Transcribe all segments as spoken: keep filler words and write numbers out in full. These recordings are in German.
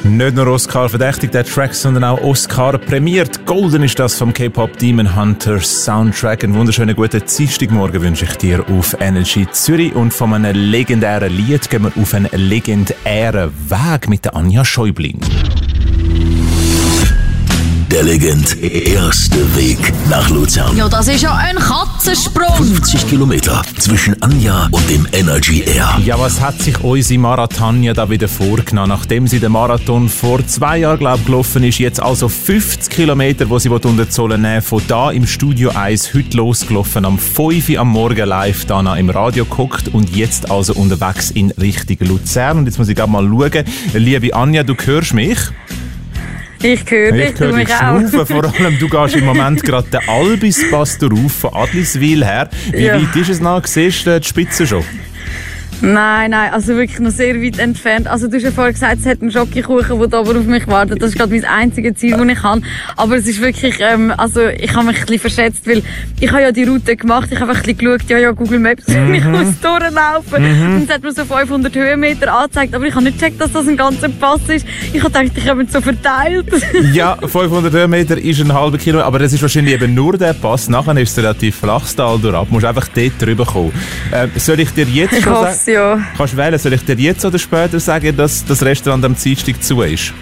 Nicht nur Oscar verdächtigt der Track, sondern auch Oscar prämiert. Golden ist das vom K-Pop Demon Hunter Soundtrack. Einen wunderschönen guten Dienstagmorgen wünsche ich dir auf Energy Zürich. Und von einem legendären Lied gehen wir auf einen legendären Weg mit der Anja Schäubling. Der Legend erste Weg nach Luzern. Ja, das ist ja ein Katzensprung. fünfzig Kilometer zwischen Anja und dem Energy Air. Ja, was hat sich unsere Marathania da wieder vorgenommen? Nachdem sie den Marathon vor zwei Jahren, glaube ich, gelaufen ist, jetzt also fünfzig Kilometer, wo sie unter die Zolle nehmen, von da im Studio eins heute losgelaufen, am fünf Uhr am Morgen live da im Radio geguckt und jetzt also unterwegs in Richtung Luzern. Und jetzt muss ich gerade mal schauen. Liebe Anja, du hörst mich? Ich höre dich, ich höre du dich mich auch. schnaufen. Vor allem, du gehst im Moment gerade den Albispass rauf von Adliswil her. Wie Ja. weit ist es noch? Siehst du die Spitze schon? Nein, nein, also wirklich noch sehr weit entfernt. Also du hast ja vorher gesagt, es hat einen Schokokuchen, der da aber auf mich wartet. Das ist gerade mein einziges Ziel, das ich habe. Aber es ist wirklich, ähm, also ich habe mich ein bisschen verschätzt, weil ich habe ja die Route gemacht. Ich habe einfach ein bisschen geschaut, ja, ja, Google Maps, mhm. ich muss durchlaufen. Mhm. Und es hat mir so fünfhundert Höhenmeter angezeigt, aber ich habe nicht gecheckt, dass das ein ganzer Pass ist. Ich habe gedacht, ich habe ihn so verteilt. Ja, fünfhundert Höhenmeter ist ein halber Kilometer, aber das ist wahrscheinlich eben nur der Pass. Nachher ist es relativ flaches Tal durchab. Du musst einfach dort drüber kommen. Ähm, soll ich dir jetzt Ich schon hoffe sagen? es, ja. Kannst du wählen, soll ich dir jetzt oder später sagen, dass das Restaurant am Dienstag zu ist?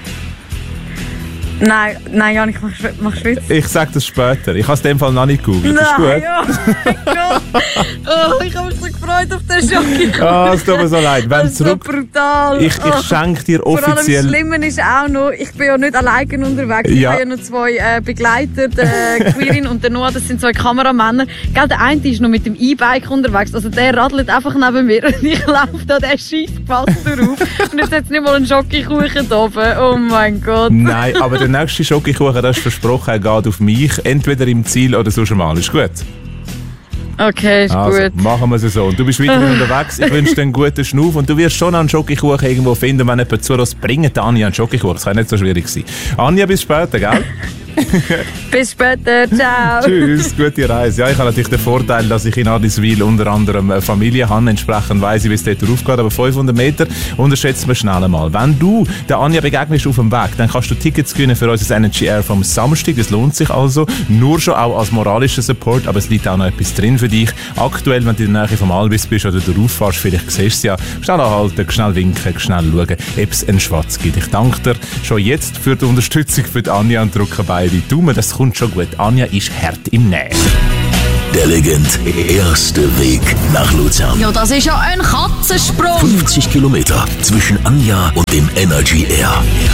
Nein, nein, Jan, ich mach, mach Schwitz. Ich sage das später. Ich habe es in dem Fall noch nicht gegoogelt. Nein, Ist gut? ja, mein Gott. Oh, ich habe mich so gefreut auf den Schokokuchen. Ah, es tut mir so leid. Wenn Das ist so zurück... brutal. Ich, ich schenke dir Vor allem offiziell... das Schlimme ist auch noch, ich bin ja nicht alleine unterwegs. Ich Ja. habe ja noch zwei äh, Begleiter, der Quirin und der Noah, das sind zwei Kameramänner. Gell, der eine ist noch mit dem E-Bike unterwegs, also der radelt einfach neben mir und ich laufe da den Scheisspass drauf. Und jetzt hat es nicht mal einen Schokokuchen da oben. Oh mein Gott. Nein, aber der nächste Schokokuchen, das ist versprochen, er geht auf mich. Entweder im Ziel oder sonst mal. Ist gut? Okay, ist Also, gut. machen wir es so. Und du bist weiterhin unterwegs. Ich wünsche dir einen guten Schnuff. Und du wirst schon einen Schokokuchen irgendwo finden, wenn jemand zulässt. Bringt Anja einen Schokokuchen. Das kann nicht so schwierig sein. Anja, bis später, gell? Bis später. Ciao. Tschüss, gute Reise. Ja, ich habe natürlich den Vorteil, dass ich in Adliswil unter anderem eine Familie habe. Entsprechend weiss ich, wie es dort raufgeht. Aber fünfhundert Meter unterschätzt man schnell einmal. Wenn du der Anja begegnest auf dem Weg, dann kannst du Tickets gewinnen für unser Energy Air vom Samstag. Das lohnt sich also. Nur schon auch als moralischer Support. Aber es liegt auch noch etwas drin für dich. Aktuell, wenn du in der Nähe vom Albis bist oder du rauffährst, vielleicht siehst du es ja. Schnell anhalten, schnell winken, schnell schauen, ob es einen Schwatz gibt. Ich danke dir schon jetzt für die Unterstützung für die Anja und drücke beide Daumen. Das kommt schon gut. Anja ist hart im Nähen. Der Legend erste Weg nach Luzern. Ja, das ist ja ein Katzensprung. fünfzig Kilometer zwischen Anja und dem Energy Air.